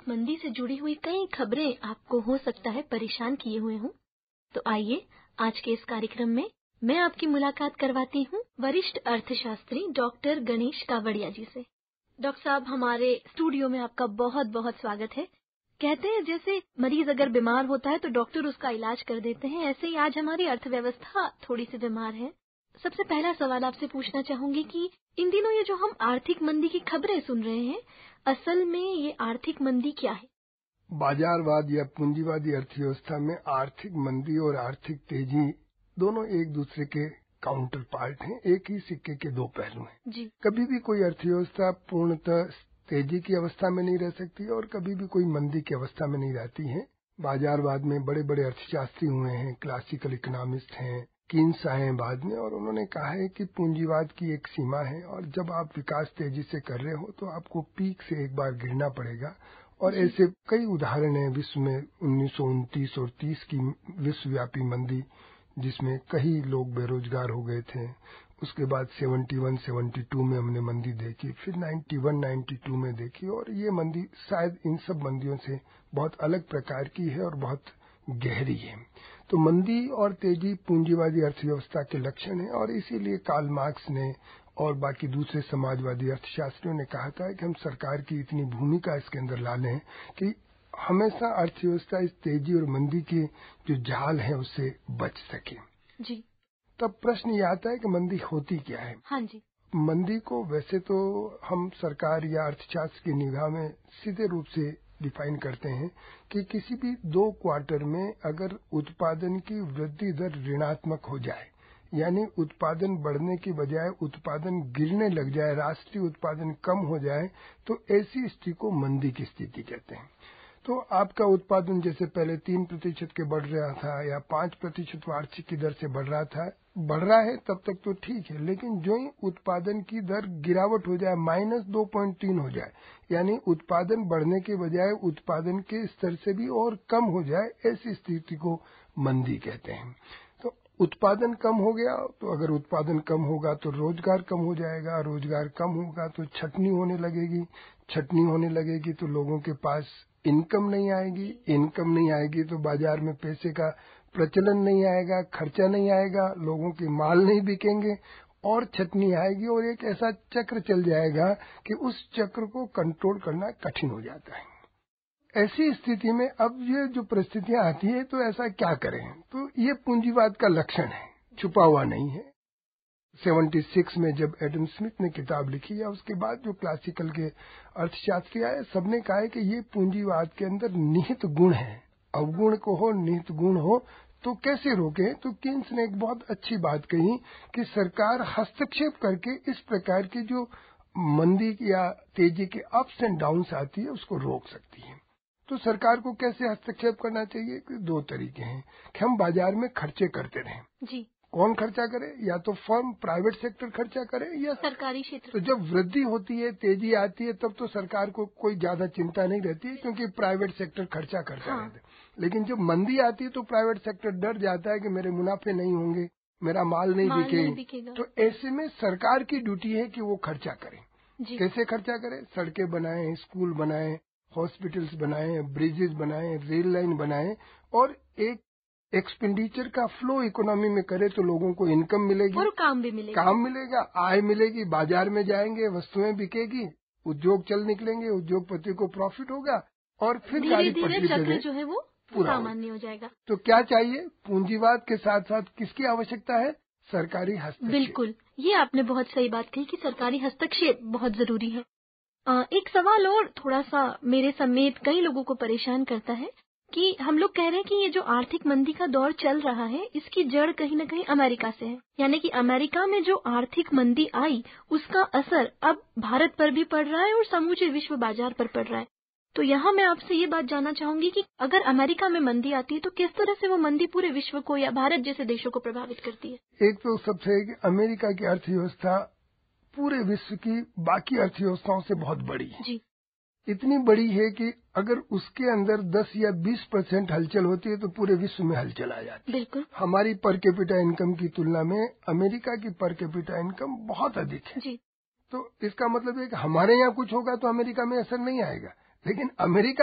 आर्थिक मंदी से जुड़ी हुई कई खबरें आपको हो सकता है परेशान किए हुए हों। तो आइए आज के इस कार्यक्रम में मैं आपकी मुलाकात करवाती हूँ वरिष्ठ अर्थशास्त्री डॉक्टर गणेश कावड़िया जी से। डॉक्टर साहब, हमारे स्टूडियो में आपका बहुत बहुत स्वागत है। कहते हैं जैसे मरीज अगर बीमार होता है तो डॉक्टर उसका इलाज कर देते हैं, ऐसे ही आज हमारी अर्थव्यवस्था थोड़ी सी बीमार है। सबसे पहला सवाल आपसे पूछना चाहूंगी कि इन दिनों ये जो हम आर्थिक मंदी की खबरें सुन रहे हैं, असल में ये आर्थिक मंदी क्या है? बाजारवाद या पूंजीवादी अर्थव्यवस्था में आर्थिक मंदी और आर्थिक तेजी दोनों एक दूसरे के काउंटर पार्ट हैं, एक ही सिक्के के दो पहलू हैं। जी। कभी भी कोई अर्थव्यवस्था पूर्णतः तेजी की अवस्था में नहीं रह सकती और कभी भी कोई मंदी की अवस्था में नहीं रहती है। बाजारवाद में बड़े बड़े अर्थशास्त्री हुए हैं, क्लासिकल इकोनॉमिस्ट हैं, कीन्स आए हैं बाद में, और उन्होंने कहा है कि पूंजीवाद की एक सीमा है और जब आप विकास तेजी से कर रहे हो तो आपको पीक से एक बार गिरना पड़ेगा। और ऐसे कई उदाहरण हैं विश्व में। 1929 और 30 की विश्वव्यापी मंदी जिसमें कई लोग बेरोजगार हो गए थे। उसके बाद 71-72 में हमने मंदी देखी, फिर 91-92 में देखी, और ये मंदी शायद इन सब मंदियों से बहुत अलग प्रकार की है और बहुत गहरी है। तो मंदी और तेजी पूंजीवादी अर्थव्यवस्था के लक्षण है, और इसीलिए कार्ल मार्क्स ने और बाकी दूसरे समाजवादी अर्थशास्त्रियों ने कहा था कि हम सरकार की इतनी भूमिका इसके अंदर ला लें कि हमेशा अर्थव्यवस्था इस तेजी और मंदी के जो जाल है उससे बच सके। जी। तब प्रश्न ये आता है कि मंदी होती क्या है? हाँ जी। मंदी को वैसे तो हम सरकार या अर्थशास्त्र की निगाह में सीधे रूप से डिफाइन करते हैं कि किसी भी 2 क्वार्टर में अगर उत्पादन की वृद्धि दर ऋणात्मक हो जाए, यानी उत्पादन बढ़ने की बजाय उत्पादन गिरने लग जाए, राष्ट्रीय उत्पादन कम हो जाए, तो ऐसी स्थिति को मंदी की स्थिति कहते हैं। तो आपका उत्पादन जैसे पहले 3% के बढ़ रहा था या 5% वार्षिक की दर से बढ़ रहा है तब तक तो ठीक है, लेकिन जो ही उत्पादन की दर गिरावट हो जाए, -2.3 हो जाए, यानी उत्पादन बढ़ने के बजाय उत्पादन के स्तर से भी और कम हो जाए, ऐसी स्थिति को मंदी कहते हैं। तो उत्पादन कम हो गया, तो अगर उत्पादन कम होगा तो रोजगार कम हो जाएगा, रोजगार कम होगा तो छटनी होने लगेगी तो लोगों के पास इनकम नहीं आएगी तो बाजार में पैसे का प्रचलन नहीं आएगा, खर्चा नहीं आएगा, लोगों के माल नहीं बिकेंगे और छटनी आएगी, और एक ऐसा चक्र चल जाएगा कि उस चक्र को कंट्रोल करना कठिन हो जाता है। ऐसी स्थिति में अब ये जो परिस्थितियां आती है तो ऐसा क्या करें? तो ये पूंजीवाद का लक्षण है, छुपा हुआ नहीं है। 76 में जब एडम स्मिथ ने किताब लिखी या उसके बाद जो क्लासिकल के अर्थशास्त्री आए, सबने कहा है कि ये पूंजीवाद के अंदर निहित गुण है। अवगुण को हो, निहित गुण हो, तो कैसे रोकें? तो कीन्स ने एक बहुत अच्छी बात कही कि सरकार हस्तक्षेप करके इस प्रकार की जो मंदी या तेजी के अप्स एंड डाउन्स आती है उसको रोक सकती है। तो सरकार को कैसे हस्तक्षेप करना चाहिए? 2 तरीके हैं कि हम बाजार में खर्चे करते रहें। जी। कौन खर्चा करे? या तो फर्म, प्राइवेट सेक्टर खर्चा करे या सरकारी क्षेत्र। तो जब वृद्धि होती है, तेजी आती है, तब तो सरकार को कोई ज्यादा चिंता नहीं रहती है क्योंकि प्राइवेट सेक्टर खर्चा करता रहता है। लेकिन जब मंदी आती है तो प्राइवेट सेक्टर डर जाता है कि मेरे मुनाफे नहीं होंगे, मेरा माल नहीं बिकेगा। तो ऐसे में सरकार की ड्यूटी है कि वो खर्चा करे। कैसे खर्चा करे? सड़कें बनाए, स्कूल बनाए, हॉस्पिटल्स बनाए, ब्रिजेस बनाए, रेल लाइन बनाए, और एक एक्सपेंडिचर का फ्लो इकोनॉमी में करे तो लोगों को इनकम मिलेगी और काम मिलेगा, आय मिलेगी, बाजार में जाएंगे, वस्तुएं बिकेगी, उद्योग चल निकलेंगे, उद्योगपति को प्रॉफिट होगा, और फिर गाड़ी पटरी पे जो है वो सामान्य हो जाएगा। तो क्या चाहिए? पूंजीवाद के साथ साथ किसकी आवश्यकता है? सरकारी हस्तक्षेप। बिल्कुल, ये आपने बहुत सही बात कही कि सरकारी हस्तक्षेप बहुत जरूरी है। एक सवाल और थोड़ा सा मेरे समेत कई लोगों को परेशान करता है कि हम लोग कह रहे हैं कि ये जो आर्थिक मंदी का दौर चल रहा है इसकी जड़ कहीं न कहीं अमेरिका से है, यानी कि अमेरिका में जो आर्थिक मंदी आई उसका असर अब भारत पर भी पड़ रहा है और समूचे विश्व बाजार पर पड़ रहा है। तो यहाँ मैं आपसे ये बात जानना चाहूंगी कि अगर अमेरिका में मंदी आती है तो किस तरह से वो मंदी पूरे विश्व को या भारत जैसे देशों को प्रभावित करती है? एक तो सबसे अमेरिका की अर्थव्यवस्था पूरे विश्व की बाकी अर्थव्यवस्थाओं से बहुत बड़ी है। जी। इतनी बड़ी है कि अगर उसके अंदर 10 या 20% हलचल होती है तो पूरे विश्व में हलचल आ जाती है। बिल्कुल। हमारी पर कैपिटा इनकम की तुलना में अमेरिका की पर कैपिटा इनकम बहुत अधिक है। जी। तो इसका मतलब है कि हमारे यहाँ कुछ होगा तो अमेरिका में असर नहीं आएगा, लेकिन अमेरिका